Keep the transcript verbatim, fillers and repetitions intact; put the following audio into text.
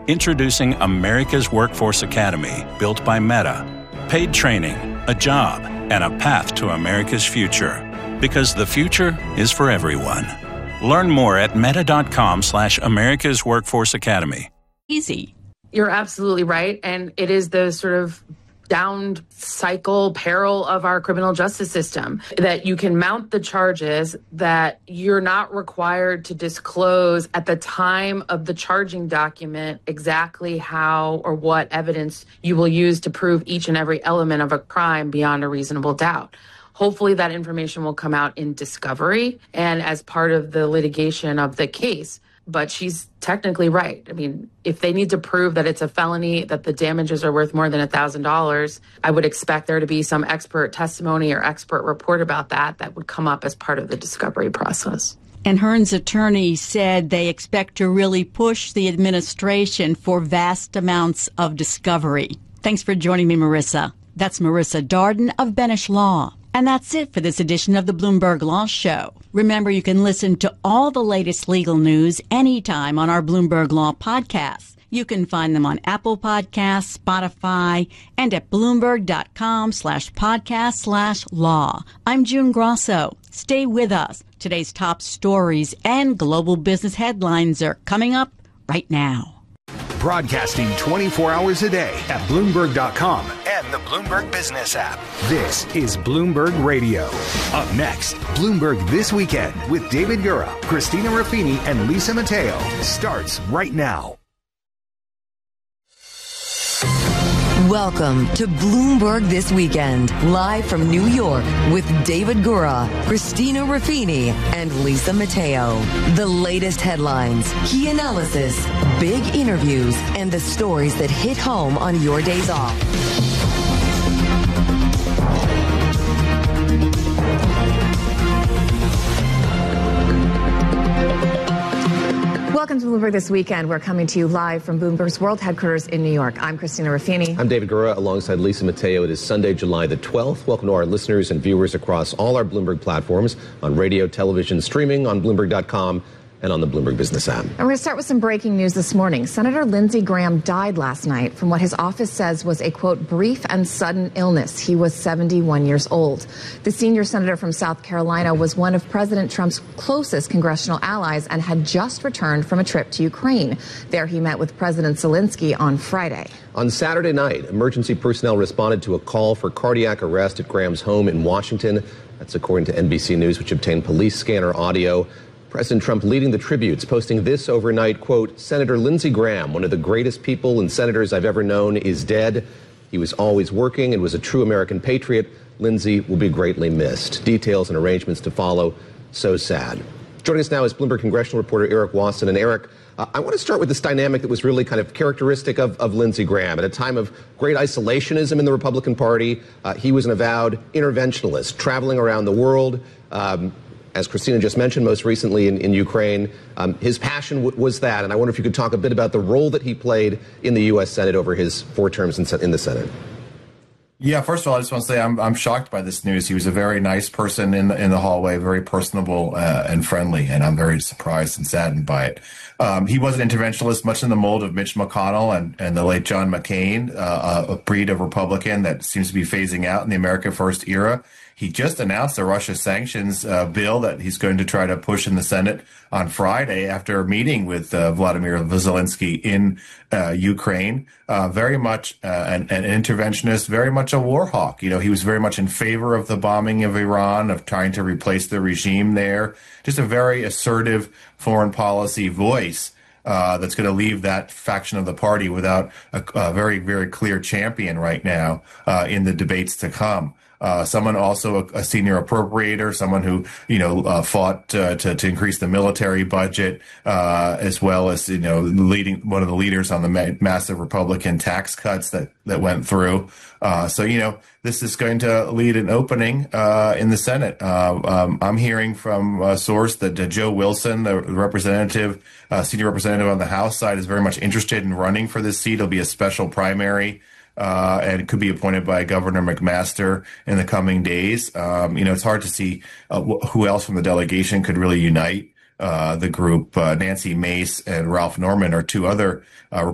Introducing America's Workforce Academy, built by Meta. Paid training, a job, and a path to America's future. Because the future is for everyone. Learn more at meta.com slash America's Workforce Academy. Easy. You're absolutely right. And it is the sort of downed cycle peril of our criminal justice system that you can mount the charges that you're not required to disclose at the time of the charging document exactly how or what evidence you will use to prove each and every element of a crime beyond a reasonable doubt. Hopefully that information will come out in discovery and as part of the litigation of the case. But she's technically right. I mean, if they need to prove that it's a felony, that the damages are worth more than one thousand dollars, I would expect there to be some expert testimony or expert report about that that would come up as part of the discovery process. And Hearn's attorney said they expect to really push the administration for vast amounts of discovery. Thanks for joining me, Marissa. That's Marissa Darden of Benesch Law. And that's it for this edition of the Bloomberg Law Show. Remember, you can listen to all the latest legal news anytime on our Bloomberg Law podcasts. You can find them on Apple Podcasts, Spotify, and at Bloomberg.com slash podcast slash law. I'm June Grosso. Stay with us. Today's top stories and global business headlines are coming up right now. Broadcasting twenty-four hours a day at Bloomberg dot com and the Bloomberg Business app. This is Bloomberg Radio. Up next, Bloomberg This Weekend with David Gura, Christina Ruffini, and Lisa Mateo starts right now. Welcome to Bloomberg This Weekend, live from New York with David Gura, Christina Ruffini, and Lisa Mateo. The latest headlines, key analysis, big interviews, and the stories that hit home on your days off. Welcome to Bloomberg This Weekend. We're coming to you live from Bloomberg's world headquarters in New York. I'm Christina Ruffini. I'm David Gura alongside Lisa Mateo. It is Sunday, July the twelfth. Welcome to our listeners and viewers across all our Bloomberg platforms on radio, television, streaming on Bloomberg dot com and on the Bloomberg Business app. And we're going to start with some breaking news this morning. Senator Lindsey Graham died last night from what his office says was a, quote, brief and sudden illness. He was seventy-one years old. The senior senator from South Carolina was one of President Trump's closest congressional allies and had just returned from a trip to Ukraine. There he met with President Zelensky on Friday. On Saturday night, emergency personnel responded to a call for cardiac arrest at Graham's home in Washington. That's according to N B C News, which obtained police scanner audio. President Trump leading the tributes, posting this overnight, quote, Senator Lindsey Graham, one of the greatest people and senators I've ever known, is dead. He was always working and was a true American patriot. Lindsey will be greatly missed. Details and arrangements to follow. So sad. Joining us now is Bloomberg congressional reporter Eric Wasson. And Eric, uh, I want to start with this dynamic that was really kind of characteristic of, of Lindsey Graham. At a time of great isolationism in the Republican Party, uh, he was an avowed interventionalist, traveling around the world. Um, As Christina just mentioned, most recently in, in Ukraine, um, his passion w- was that. And I wonder if you could talk a bit about the role that he played in the U S. Senate over his four terms in, in the Senate. Yeah, first of all, I just want to say I'm I'm shocked by this news. He was a very nice person in the, in the hallway, very personable uh, and friendly, and I'm very surprised and saddened by it. Um, he was an interventionalist, much in the mold of Mitch McConnell and, and the late John McCain, uh, a breed of Republican that seems to be phasing out in the America First era. He just announced a Russia sanctions uh, bill that he's going to try to push in the Senate on Friday after a meeting with uh, Vladimir Zelensky in uh, Ukraine. Uh, very much uh, an, an interventionist, very much a war hawk. You know, he was very much in favor of the bombing of Iran, of trying to replace the regime there. Just a very assertive foreign policy voice. Uh, that's going to leave that faction of the party without a, a very, very clear champion right now uh, in the debates to come. Uh, someone also a, a senior appropriator, someone who, you know, uh, fought uh, to, to increase the military budget, uh, as well as, you know, leading one of the leaders on the ma- massive Republican tax cuts that, that went through. Uh, so, you know, this is going to lead an opening uh, in the Senate. Uh, um, I'm hearing from a source that uh, Joe Wilson, the representative, uh, senior representative on the House side, is very much interested in running for this seat. It'll be a special primary. Uh, and it could be appointed by Governor McMaster in the coming days. Um, you know, it's hard to see uh, wh- who else from the delegation could really unite uh, the group. Uh, Nancy Mace and Ralph Norman are two other uh,